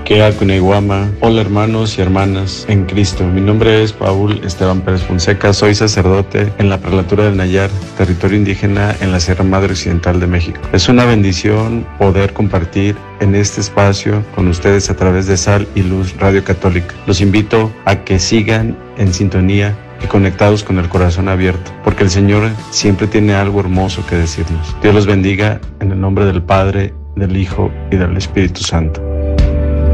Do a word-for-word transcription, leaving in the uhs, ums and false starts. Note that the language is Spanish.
Kea Cuneguama. Hola hermanos y hermanas en Cristo. Mi nombre es Paul Esteban Pérez Fonseca. Soy sacerdote en la Prelatura del Nayar, territorio indígena en la Sierra Madre Occidental de México. Es una bendición poder compartir en este espacio con ustedes a través de Sal y Luz Radio Católica. Los invito a que sigan en sintonía y conectados con el corazón abierto, porque el Señor siempre tiene algo hermoso que decirnos. Dios los bendiga en el nombre del Padre, del Hijo y del Espíritu Santo.